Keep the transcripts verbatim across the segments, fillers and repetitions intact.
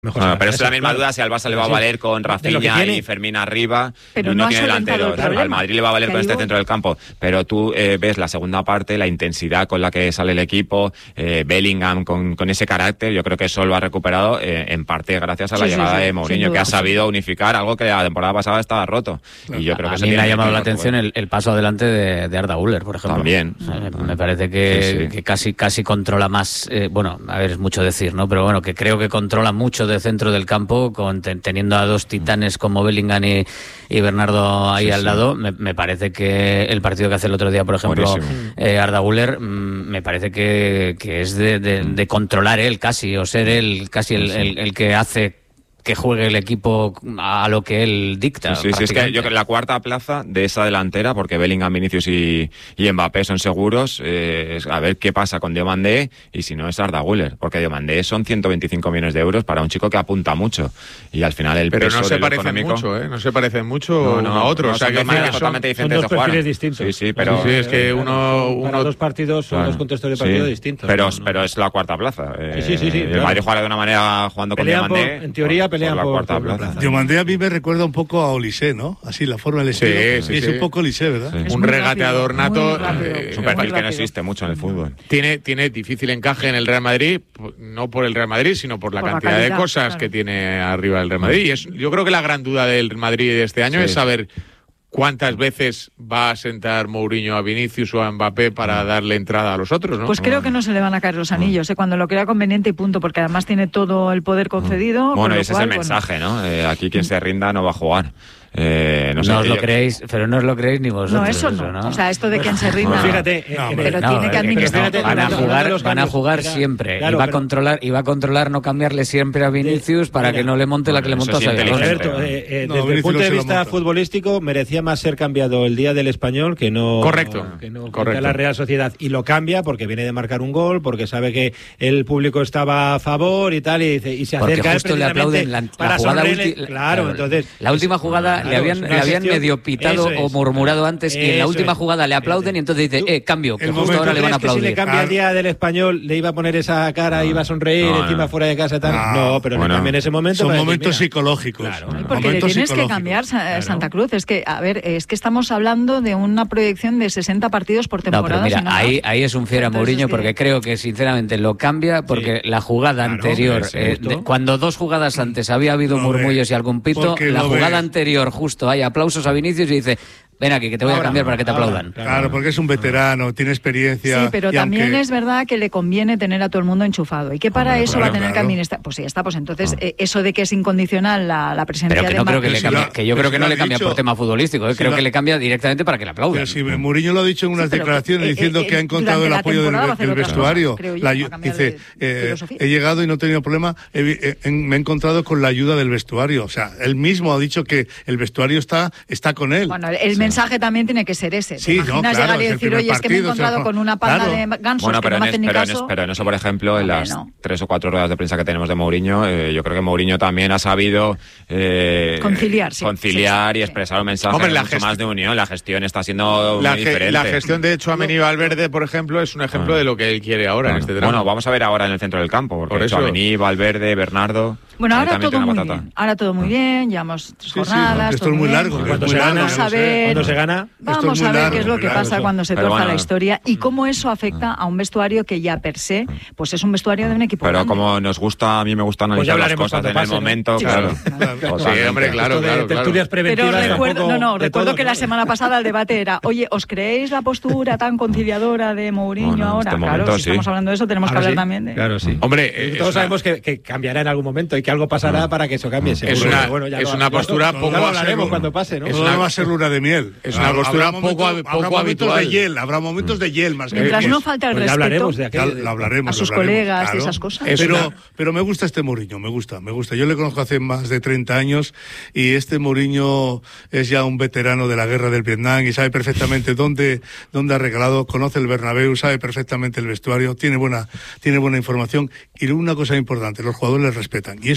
Mejor bueno, pero es la misma claro. duda si al Barça le va a valer con Rafinha y Fermín arriba, pero no, no tiene delanteros. Al Madrid le va a valer con este centro del campo, pero tú eh, ves la segunda parte, la intensidad con la que sale el equipo, eh, Bellingham con, con ese carácter, yo creo que eso lo ha recuperado eh, en parte gracias a la sí, llegada sí, sí, de Mourinho, que ha sabido unificar algo que la temporada pasada estaba roto. Claro. Y yo creo que a eso mí me ha llamado la bueno. atención el, el paso adelante de, de Arda Güler, por ejemplo. También. O sea, me, me parece que, sí, sí. que casi, casi controla más, eh, bueno, a ver, es mucho decir, ¿no? Pero bueno, que creo que controla mucho de centro del campo con ten, teniendo a dos titanes como Bellingham y, y Bernardo ahí sí, al lado, sí. me, me parece que el partido que hace el otro día, por ejemplo, eh, Arda Güler, mmm, me parece que, que es de, de, de controlar él casi, o ser él casi el, el, el que hace que juegue el equipo a lo que él dicta. Sí, sí, es que yo creo que la cuarta plaza de esa delantera, porque Bellingham, Vinicius y, y Mbappé son seguros, eh, es a ver qué pasa con Diomandé y si no es Arda Güler, porque Diomandé son ciento veinticinco millones de euros para un chico que apunta mucho y al final el pero peso no se parecen económico... mucho, ¿eh? No se parecen mucho no, no, uno a otro. No, o sea, son que maneras son, totalmente diferentes son dos de jugar. perfiles distintos. Sí, sí, pero... Sí, sí, es que uno... uno para dos partidos son claro. dos contextos de partido sí, distintos. Pero, no, no. pero es la cuarta plaza. Eh, sí, sí, sí. El claro. Madrid juega de una manera jugando pelean con Diomandé. En teoría pelean por, por, por la cuarta por plaza. Diomandé a mí me recuerda un poco a Olise, ¿no? Así, la forma del estilo. Sí, sí, es sí. un poco Olise, ¿verdad? Sí. Un regateador nato. Eh, es un perfil que no existe mucho en el fútbol. Tiene, tiene difícil encaje en el Real Madrid, no por el Real Madrid, sino por la por cantidad la calidad, de cosas claro. que tiene arriba el Real Madrid. Y es, yo creo que la gran duda del Madrid de este año sí. es saber cuántas veces va a sentar Mourinho a Vinicius o a Mbappé para darle entrada a los otros, ¿no? Pues creo que no se le van a caer los anillos, ¿eh? Cuando lo crea conveniente y punto, porque además tiene todo el poder concedido. Bueno, ese cual, es el mensaje, bueno. ¿no? Eh, aquí quien se rinda no va a jugar. Eh, no, no sé, os lo yo... creéis, pero no os lo creéis ni vosotros. No, eso no. Eso, ¿no? O sea, esto de quien se rinda. Pues fíjate, no, eh, pero no, tiene que administrar. No, van a jugar, van a jugar siempre. Claro, y va a controlar, y va a controlar no cambiarle siempre a Vinicius de, para mira, que no le monte bueno, la que le montó a Xavi. Alberto, eh, eh, no, desde Vinicius el punto de vista futbolístico, merecía más ser cambiado el día del Español que no. Correcto. Que no correcto. Que la Real Sociedad. Y lo cambia porque viene de marcar un gol, porque sabe que el público estaba a favor y tal, y, dice, y se porque acerca justo le aplauden la, para la jugada ulti, claro, claro, entonces. La última jugada claro, le habían, le habían medio pitado o murmurado antes, y en la última jugada le aplauden y entonces dice, eh, cambio, que justo ahora le van a aplaudir. Que si le cambia el día del Español, le iba a poner esa cara, iba a sonreír encima fuera de casa tal. No, pero le cambia en ese momento. Son momentos psicológicos. Porque le tienes que cambiar Santa Cruz. Es que, a ver, es que estamos hablando de una proyección de sesenta partidos por temporada. No, pero mira, ahí, ahí es un fiera Mourinho, que... porque creo que sinceramente lo cambia, porque sí. la jugada claro, anterior, eh, de, cuando dos jugadas antes había habido no, murmullos y algún pito, la jugada ve. anterior justo hay aplausos a Vinicius y dice... Ven aquí, que te voy ahora, a cambiar para que te ahora, aplaudan. Claro, porque es un veterano, tiene experiencia. Sí, pero también aunque... es verdad que le conviene tener a todo el mundo enchufado. Y que para Hombre, eso claro, va a tener claro. que administrar. Pues sí, está, pues entonces, eh, eso de que es incondicional la, la presencia pero que no de creo que, le cambie, que yo creo que no le cambia dicho, por tema futbolístico, eh, si creo la... que le cambia directamente para que le aplaudan. Pero si Mourinho lo ha dicho en unas sí, declaraciones que, diciendo eh, que ha encontrado el apoyo del, del vestuario. Cosa, yo, la, dice, eh, he llegado y no he tenido problema, he, he, me he encontrado con la ayuda del vestuario. O sea, él mismo ha dicho que el vestuario está, está con él. Bueno, el mensaje también tiene que ser ese. Sí, no, claro, llegar y decir, oye, es que me he encontrado o sea, con una panda claro. de gansos bueno, que no me hacen ni pero caso. En es, pero en eso, por ejemplo, en las no. tres o cuatro ruedas de prensa que tenemos de Mourinho, eh, yo creo que Mourinho también ha sabido eh, conciliar, sí, conciliar sí, sí, y expresar un mensaje Hombre, mucho más de unión. La gestión está siendo la muy diferente. La gestión de Tchouaméni y Valverde, por ejemplo, es un ejemplo ah. de lo que él quiere ahora bueno, en este tramo. Bueno, vamos a ver ahora en el centro del campo, porque por Tchouaméni, Valverde, Bernardo... Bueno, ahora todo muy patata. bien. Ahora todo muy bien, llevamos tres sí, jornadas. Sí, esto es muy largo. Cuando muy se largo, gana, vamos a ver, cuando se gana, vamos a ver largo, qué es lo que largo, pasa eso. cuando se pero torza bueno, la historia y cómo eso afecta a un vestuario que ya per se, pues es un vestuario de un equipo Pero grande. como nos gusta, a mí me gusta analizar pues las cosas en pase, el momento, ¿no? claro. Sí, claro. claro. Sí, hombre, claro, de, claro, tertulias preventivas. Pero recuerdo, no, no, recuerdo todos, que ¿no? la semana pasada el debate era, oye, ¿os creéis la postura tan conciliadora de Mourinho bueno, ahora? Este claro, momento, si sí. estamos hablando de eso, tenemos ahora que hablar sí, también de... Claro, sí. Hombre, eh, todos una... sabemos que, que cambiará en algún momento y que algo pasará para que eso cambie. Es una, bueno, ya es lo, una postura ya poco... Ya lo hablaremos cuando pase, ¿no? Es una, no va a ser luna de miel. Es una postura habrá poco, momentos, poco habrá habitual. Momentos de hiel, habrá momentos de hiel más que Mientras no falte el pues respeto hablaremos de aquello, ya, lo hablaremos, a sus lo hablaremos, colegas claro. y esas cosas. Pero, una... pero me gusta este Mourinho, me gusta, me gusta. Yo le conozco hace más de treinta años y este Mourinho es ya un veterano de la guerra del Vietnam y sabe perfectamente dónde, dónde ha regalado, conoce el Bernabéu, sabe perfectamente el vestuario, tiene buena, tiene buena información y una cosa importante, los jugadores le respetan y eso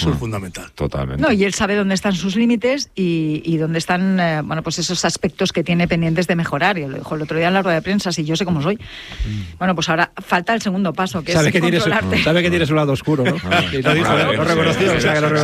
eso mm. es fundamental. Totalmente. No, y él sabe dónde están sus límites y, y dónde están, eh, bueno, pues esos aspectos que tiene pendientes de mejorar. Y lo dijo el otro día en la rueda de prensa, si yo sé cómo soy. Mm. Bueno, pues ahora falta el segundo paso, que sabe es que controlarte. Tiene su, sabe que tiene su lado oscuro, ¿no? Ah, y lo dijo, claro, lo reconoció, sí, o sea, que lo